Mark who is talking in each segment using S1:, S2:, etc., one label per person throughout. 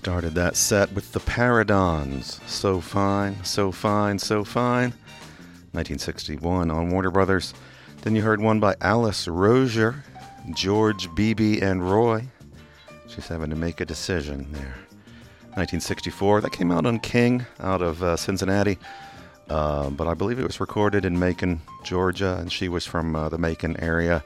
S1: Started that set with the Paradons. So Fine, So Fine, So Fine. 1961 on Warner Brothers. Then you heard one by Alice Rozier, George, Beebe, and Roy. She's having to make a decision there. 1964, that came out on King out of Cincinnati. But I believe it was recorded in Macon, Georgia, and she was from the Macon area.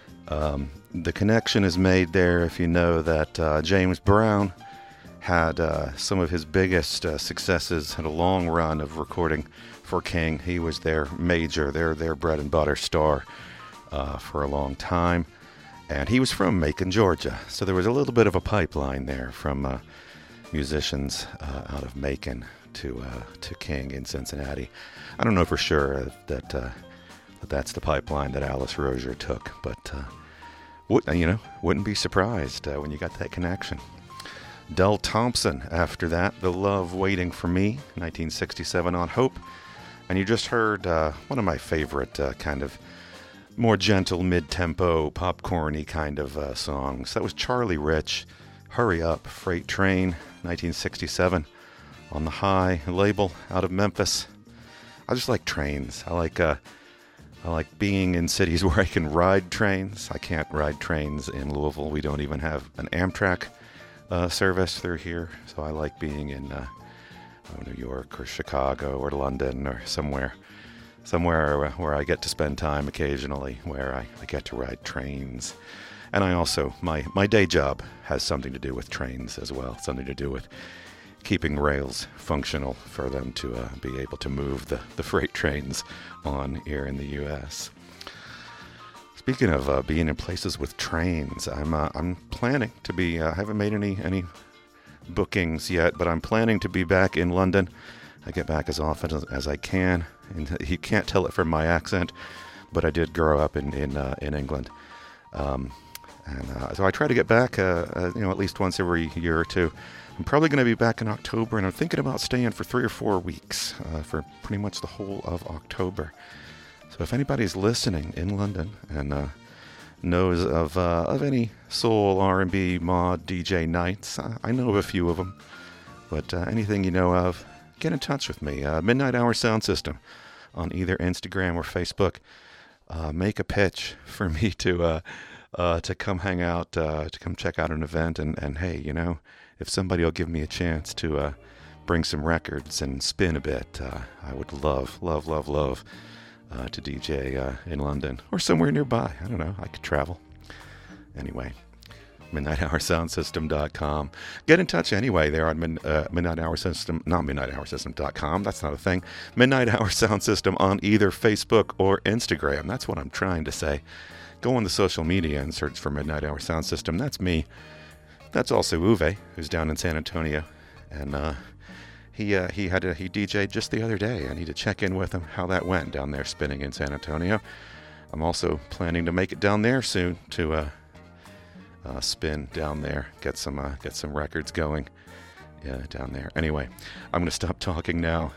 S1: The connection is made there if you know that James Brown had some of his biggest successes, had a long run of recording for King. He was their major, their bread and butter star for a long time. And he was from Macon, Georgia. So there was a little bit of a pipeline there from musicians out of Macon to King in Cincinnati. I don't know for sure that that's the pipeline that Alice Rozier took, but wouldn't be surprised when you got that connection. Del Thompson after that, The Love Waiting for Me, 1967 on Hope. And you just heard one of my favorite kind of more gentle, mid-tempo, popcorny kind of songs. That was Charlie Rich, Hurry Up, Freight Train, 1967 on the High label out of Memphis. I just like trains. I like being in cities where I can ride trains. I can't ride trains in Louisville. We don't even have an Amtrak service through here, so I like being in New York or Chicago or London or somewhere where I get to spend time occasionally, where I get to ride trains. And I also, my day job has something to do with trains as well, something to do with keeping rails functional for them to be able to move the freight trains on here in the U.S. Speaking of being in places with trains, I'm planning to be. I haven't made any bookings yet, but I'm planning to be back in London. I get back as often as I can, and you can't tell it from my accent, but I did grow up in England, so I try to get back, at least once every year or two. I'm probably going to be back in October, and I'm thinking about staying for 3 or 4 weeks for pretty much the whole of October. So if anybody's listening in London and knows of any soul, R&B, mod, DJ nights, I know of a few of them. But anything you know of, get in touch with me. Midnight Hour Sound System on either Instagram or Facebook. Make a pitch for me to come hang out, to come check out an event, and hey, if somebody will give me a chance to bring some records and spin a bit, I would love to DJ in London or somewhere nearby. I don't know. I could travel. Anyway, MidnightHourSoundSystem.com. Get in touch anyway there on Midnight Hour System, not MidnightHourSystem.com. That's not a thing. Midnight Hour Sound System on either Facebook or Instagram. That's what I'm trying to say. Go on the social media and search for Midnight Hour Sound System. That's me. That's also Uwe, who's down in San Antonio, and he DJ'd just the other day. I need to check in with him how that went down there spinning in San Antonio. I'm also planning to make it down there soon to spin down there, get some records going down there. Anyway, I'm going to stop talking now,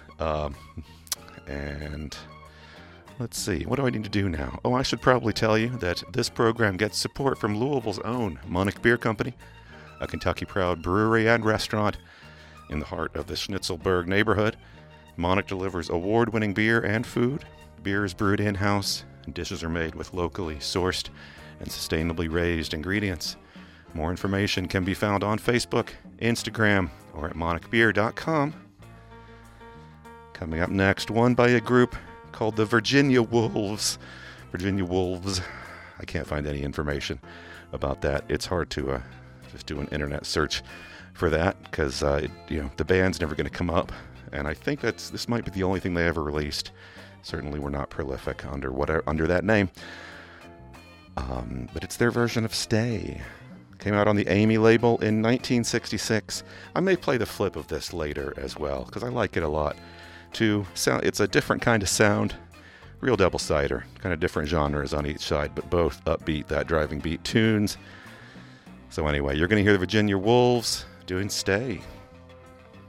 S1: and let's see, what do I need to do now? Oh, I should probably tell you that this program gets support from Louisville's own Monarch Beer Company, a Kentucky-proud brewery and restaurant in the heart of the Schnitzelburg neighborhood. Monarch delivers award-winning beer and food. Beer is brewed in-house, and dishes are made with locally sourced and sustainably raised ingredients. More information can be found on Facebook, Instagram, or at monarchbeer.com. Coming up next, one by a group called the Virginia Wolves. Virginia Wolves. I can't find any information about that. It's hard to just do an internet search for that because the band's never going to come up, and I think this might be the only thing they ever released. Certainly, we're not prolific under that name, but it's their version of "Stay." Came out on the Amy label in 1966. I may play the flip of this later as well because I like it a lot. It's a different kind of sound, real double-sider, kind of different genres on each side, but both upbeat, that driving beat tunes. So anyway, you're going to hear the Virginia Wolves doing "Stay."